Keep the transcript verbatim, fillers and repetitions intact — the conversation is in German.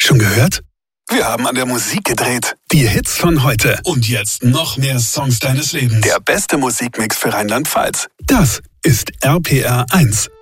Schon gehört? Wir haben an der Musik gedreht. Die Hits von heute. Und jetzt noch mehr Songs deines Lebens. Der beste Musikmix für Rheinland-Pfalz. Das ist R P R eins.